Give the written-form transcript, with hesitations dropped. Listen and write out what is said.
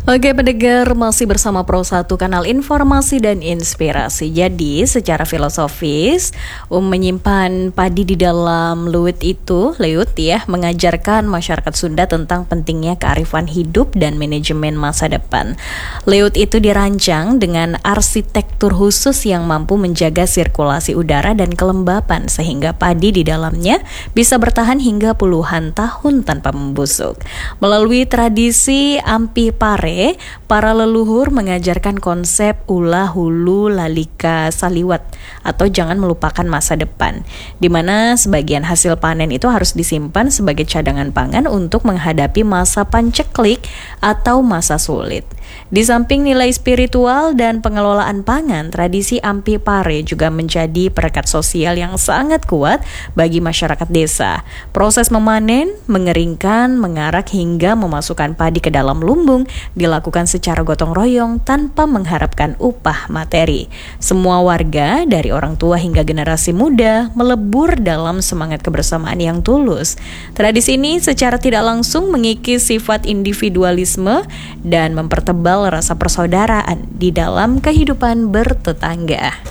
Oke pendengar, masih bersama Pro1 kanal informasi dan inspirasi. Jadi secara filosofis menyimpan padi di dalam luit mengajarkan masyarakat Sunda tentang pentingnya kearifan hidup dan manajemen masa depan. Leut itu dirancang dengan arsitektur khusus yang mampu menjaga sirkulasi udara dan kelembapan sehingga padi di dalamnya bisa bertahan hingga puluhan tahun tanpa membusuk. Melalui tradisi Ampi Pare, para leluhur mengajarkan konsep ulah hulu lalika saliwat atau jangan melupakan masa depan, di mana sebagian hasil panen itu harus disimpan sebagai cadangan pangan untuk menghadapi masa panceklik atau masa sulit. Di samping nilai spiritual dan pengelolaan pangan, tradisi Ampi Pare juga menjadi perekat sosial yang sangat kuat bagi masyarakat desa. Proses memanen, mengeringkan, mengarak hingga memasukkan padi ke dalam lumbung dilakukan secara gotong royong tanpa mengharapkan upah materi. Semua warga dari orang tua hingga generasi muda melebur dalam semangat kebersamaan yang tulus. Tradisi ini secara tidak langsung mengikis sifat individualisme dan mempertebal rasa persaudaraan di dalam kehidupan bertetangga.